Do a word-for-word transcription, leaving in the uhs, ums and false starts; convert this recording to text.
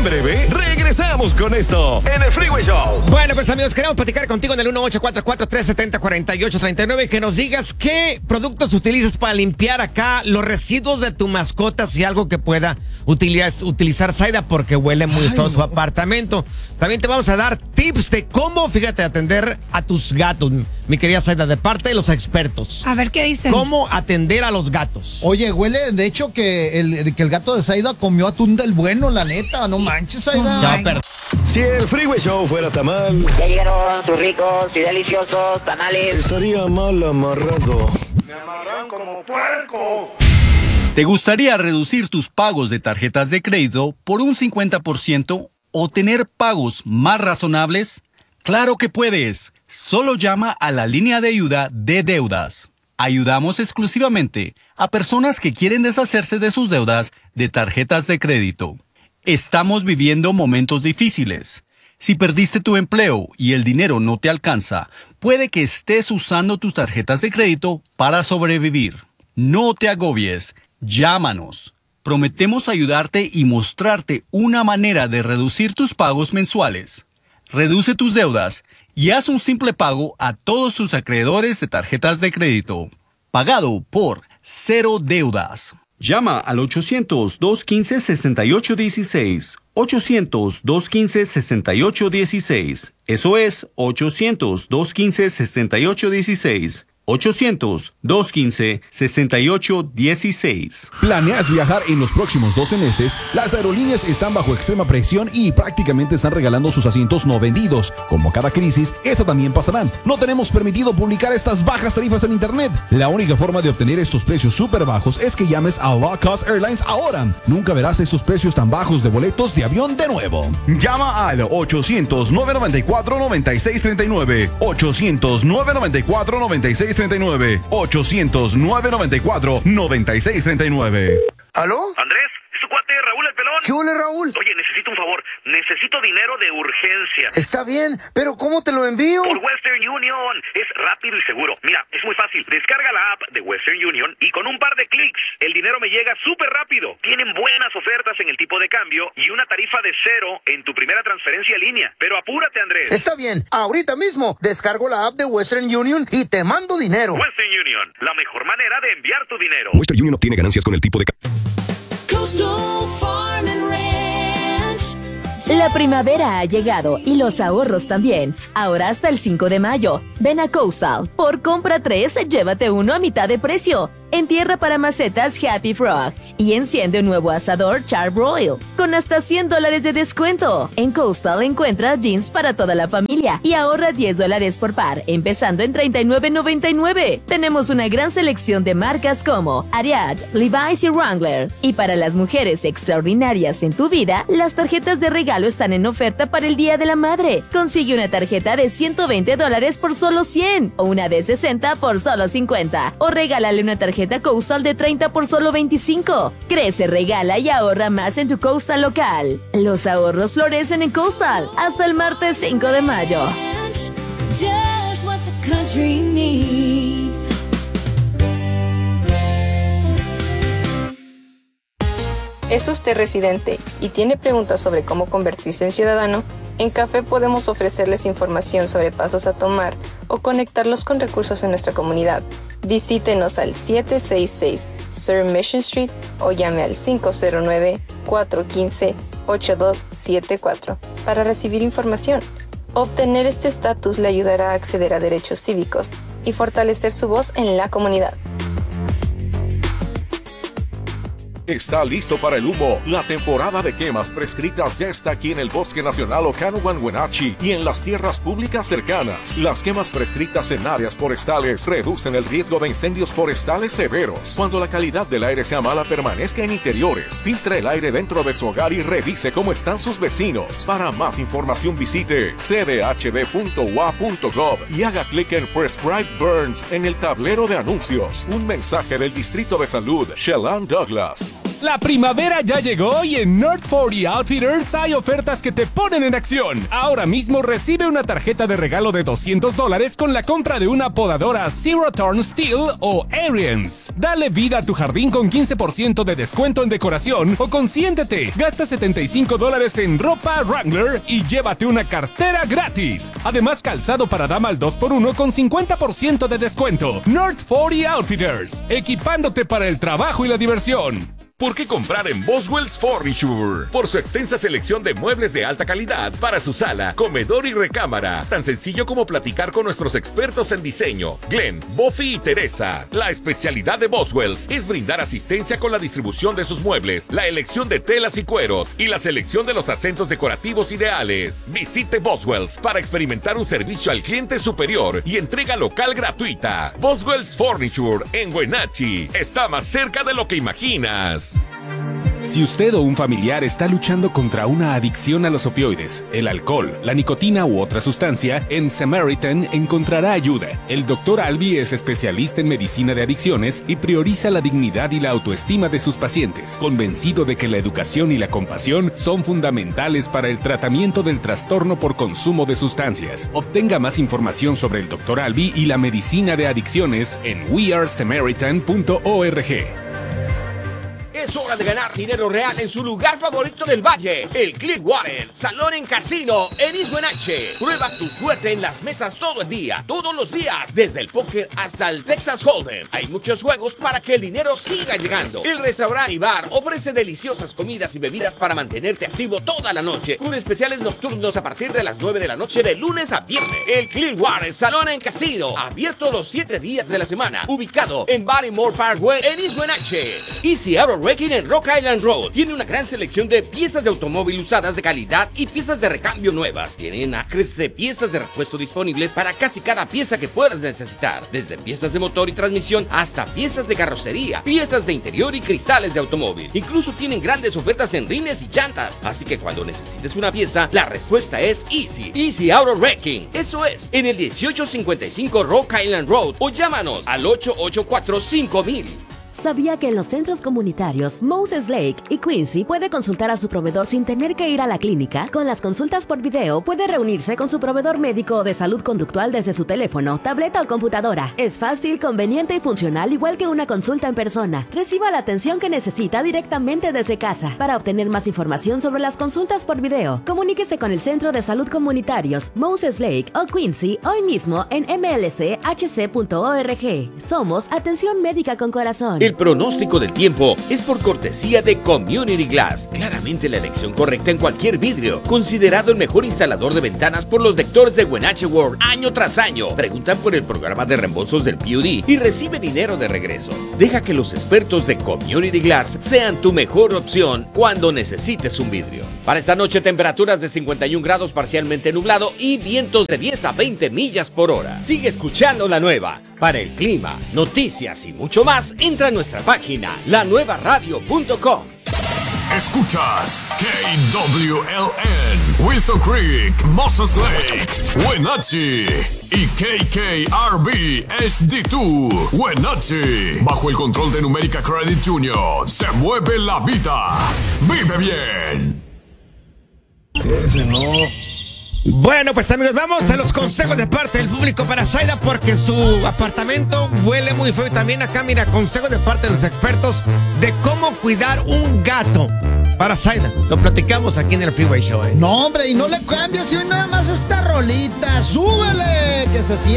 breve, regresamos con esto en el Freeway Show. Bueno, pues amigos, queremos platicar contigo en el uno ocho cuatro cuatro, tres siete cero, cuatro ocho tres nueve, que nos digas qué productos utilizas para limpiar acá los residuos de tu mascota, si algo que pueda utilizar, utilizar Zaida, porque huele muy feo su apartamento. También te vamos a dar tips de cómo, fíjate, atender a tus gatos, mi querida Zaida, de parte de los expertos. A ver, ¿qué dicen? ¿Cómo atender a los gatos? Oye, huele, de hecho, que el, que el gato de Zaida comió atún del bueno, la neta. No manches, Zaida. Ya, perdón. Si el Freeway Show fuera tamal, Ya llegaron sus ricos y deliciosos tamales. estaría mal amarrado. Me amarran como puerco. ¿Te gustaría reducir tus pagos de tarjetas de crédito por un cincuenta por ciento o tener pagos más razonables? ¡Claro que puedes! Solo llama a la línea de ayuda de deudas. Ayudamos exclusivamente a personas que quieren deshacerse de sus deudas de tarjetas de crédito. Estamos viviendo momentos difíciles. Si perdiste tu empleo y el dinero no te alcanza, puede que estés usando tus tarjetas de crédito para sobrevivir. No te agobies. Llámanos. Prometemos ayudarte y mostrarte una manera de reducir tus pagos mensuales. Reduce tus deudas y haz un simple pago a todos tus acreedores de tarjetas de crédito. Pagado por Cero Deudas. Llama al ochocientos, dos quince, sesenta y ocho dieciséis. ochocientos, dos quince, sesenta y ocho dieciséis. Eso es ochocientos, dos quince, sesenta y ocho dieciséis. ochocientos, dos quince, sesenta y ocho dieciséis. ¿Planeas viajar en los próximos doce meses? Las aerolíneas están bajo extrema presión y prácticamente están regalando sus asientos no vendidos. Como cada crisis, esa también pasará. No tenemos permitido publicar estas bajas tarifas en internet. La única forma de obtener estos precios súper bajos es que llames a Low Cost Airlines ahora. Nunca verás estos precios tan bajos de boletos de avión de nuevo. Llama al ochocientos, nueve noventa y cuatro, noventa y seis treinta y nueve. ochocientos, nueve noventa y cuatro, noventa y seis treinta y nueve. ochocientos, nueve noventa y cuatro, noventa y seis treinta y nueve. ¿Aló? Andrés, ¿es tu cuate Raúl el pelón? ¿Qué huele, Raúl? Oye, necesito un favor. Necesito dinero de urgencia. Está bien, pero ¿cómo te lo envío? Por Western Union. Es rápido y seguro. Mira, es muy fácil. Descarga la app de Western Union y con un par de clics, el dinero me llega súper rápido. Tienen buenas ofertas en el tipo de cambio y una tarifa de cero en tu primera transferencia en línea. Pero apúrate, Andrés. Está bien, ahorita mismo descargo la app de Western Union y te mando dinero. Western Union, la mejor manera de enviar tu dinero. Western Union obtiene ganancias con el tipo de cambio. Coastal Farm and Ranch. La primavera ha llegado y los ahorros también. Ahora hasta el cinco de mayo. Ven a Coastal. Por compra tres, llévate uno a mitad de precio. Entierra para macetas Happy Frog y enciende un nuevo asador Char-Broil con hasta cien dólares de descuento. En Coastal encuentra jeans para toda la familia y ahorra diez dólares por par, empezando en treinta y nueve noventa y nueve. Tenemos una gran selección de marcas como Ariat, Levi's y Wrangler. Y para las mujeres extraordinarias en tu vida, las tarjetas de regalo están en oferta para el Día de la Madre. Consigue una tarjeta de ciento veinte dólares por solo cien o una de sesenta por solo cincuenta o regálale una tarjeta Coastal de treinta por solo veinticinco. Crece, regala y ahorra más en tu Coastal local. Los ahorros florecen en Coastal hasta el martes cinco de mayo. Just what the country needs. ¿Es usted residente y tiene preguntas sobre cómo convertirse en ciudadano? En Café podemos ofrecerles información sobre pasos a tomar o conectarlos con recursos en nuestra comunidad. Visítenos al siete seis seis Sur Mission Street o llame al cinco cero nueve, cuatro uno cinco, ocho dos siete cuatro para recibir información. Obtener este estatus le ayudará a acceder a derechos cívicos y fortalecer su voz en la comunidad. Está listo para el humo. La temporada de quemas prescritas ya está aquí en el Bosque Nacional Okanogan Wenatchee y en las tierras públicas cercanas. Las quemas prescritas en áreas forestales reducen el riesgo de incendios forestales severos. Cuando la calidad del aire sea mala, permanezca en interiores. Filtre el aire dentro de su hogar y revise cómo están sus vecinos. Para más información visite c d h b punto u a punto gov y haga clic en Prescribe Burns en el tablero de anuncios. Un mensaje del Distrito de Salud, Chelan Douglas. La primavera ya llegó y en North cuarenta Outfitters hay ofertas que te ponen en acción. Ahora mismo recibe una tarjeta de regalo de doscientos dólares con la compra de una podadora Zero Turn Steel o Ariens. Dale vida a tu jardín con quince por ciento de descuento en decoración o consiéntete. Gasta setenta y cinco dólares en ropa Wrangler y llévate una cartera gratis. Además, calzado para dama al dos por uno con cincuenta por ciento de descuento. North cuarenta Outfitters, equipándote para el trabajo y la diversión. ¿Por qué comprar en Boswell's Furniture? Por su extensa selección de muebles de alta calidad para su sala, comedor y recámara. Tan sencillo como platicar con nuestros expertos en diseño, Glenn, Buffy y Teresa. La especialidad de Boswell's es brindar asistencia con la distribución de sus muebles, la elección de telas y cueros y la selección de los acentos decorativos ideales. Visite Boswell's para experimentar un servicio al cliente superior y entrega local gratuita. Boswell's Furniture en Wenatchee está más cerca de lo que imaginas. Si usted o un familiar está luchando contra una adicción a los opioides, el alcohol, la nicotina u otra sustancia, en Samaritan encontrará ayuda. El doctor Albi es especialista en medicina de adicciones y prioriza la dignidad y la autoestima de sus pacientes, convencido de que la educación y la compasión son fundamentales para el tratamiento del trastorno por consumo de sustancias. Obtenga más información sobre el doctor Albi y la medicina de adicciones en we are samaritan punto org. Es hora de ganar dinero real en su lugar favorito del valle, el Clearwater Salón en Casino en East Wenatchee. Prueba tu suerte en las mesas todo el día, todos los días, desde el póker hasta el Texas Hold'em. Hay muchos juegos para que el dinero siga llegando. El restaurante y bar ofrece deliciosas comidas y bebidas para mantenerte activo toda la noche, con especiales nocturnos a partir de las nueve de la noche de lunes a viernes. El Clearwater Salón en Casino, abierto los siete días de la semana, ubicado en Barrymore Parkway en East Wenatchee. Easy Auto Wrecking en Rock Island Road tiene una gran selección de piezas de automóvil usadas de calidad y piezas de recambio nuevas. Tienen acres de piezas de repuesto disponibles para casi cada pieza que puedas necesitar, desde piezas de motor y transmisión hasta piezas de carrocería, piezas de interior y cristales de automóvil. Incluso tienen grandes ofertas en rines y llantas, así que cuando necesites una pieza, la respuesta es Easy. Easy Auto Wrecking. Eso es, en el dieciocho cincuenta y cinco Rock Island Road o llámanos al ocho ocho cuatro cinco mil. ¿Sabía que en los centros comunitarios Moses Lake y Quincy puede consultar a su proveedor sin tener que ir a la clínica? Con las consultas por video puede reunirse con su proveedor médico o de salud conductual desde su teléfono, tableta o computadora. Es fácil, conveniente y funcional igual que una consulta en persona. Reciba la atención que necesita directamente desde casa. Para obtener más información sobre las consultas por video, comuníquese con el Centro de Salud Comunitarios Moses Lake o Quincy hoy mismo en m l c h c punto org. Somos Atención Médica con Corazón. El pronóstico del tiempo es por cortesía de Community Glass. Claramente la elección correcta en cualquier vidrio. Considerado el mejor instalador de ventanas por los lectores de Wenatchee World año tras año. Preguntan por el programa de reembolsos del P U D y recibe dinero de regreso. Deja que los expertos de Community Glass sean tu mejor opción cuando necesites un vidrio. Para esta noche, temperaturas de cincuenta y un grados parcialmente nublado y vientos de diez a veinte millas por hora. Sigue escuchando La Nueva. Para el clima, noticias y mucho más, entra a nuestra página la nueva radio punto com. Escuchas K W L N, Wilson Creek, Moses Lake, Wenatchee y K K R B H D dos, Wenatchee. Bajo el control de Numérica Credit Junior, se mueve la vida. Vive bien. Ese no. Bueno, pues amigos, vamos a los consejos de parte del público para Zaida porque su apartamento huele muy feo. Y también acá, mira, consejos de parte de los expertos de cómo cuidar un gato para Zaida. Lo platicamos aquí en el Freeway Show, ¿eh? No, hombre, y no le cambies, y hoy nada más esta rolita. ¡Súbele! Que se siente.